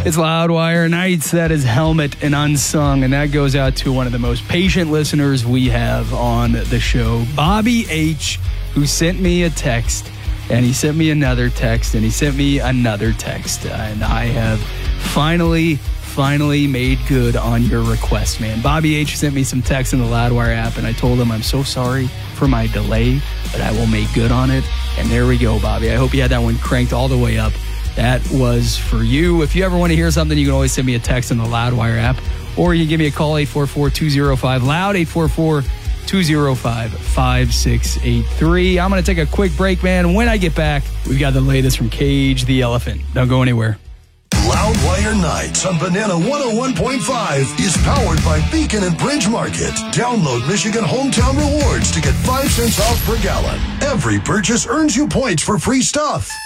It's Loudwire Nights. That is Helmet and Unsung, and that goes out to one of the most patient listeners we have on the show, Bobby H., who sent me a text, and he sent me another text, and he sent me another text, and I have finally made good on your request, man. Bobby H. sent me some text in the Loudwire app, and I told him I'm so sorry for my delay, but I will make good on it, and there we go, Bobby. I hope you had that one cranked all the way up. That was for you. If you ever want to hear something, you can always send me a text in the Loudwire app, or you can give me a call, 844-205-LOUD, 844-205-5683. I'm going to take a quick break, man. When I get back, we've got the latest from Cage the Elephant. Don't go anywhere. Loudwire Nights on Banana 101.5 is powered by Beacon and Bridge Market. Download Michigan Hometown Rewards to get 5 cents off per gallon. Every purchase earns you points for free stuff.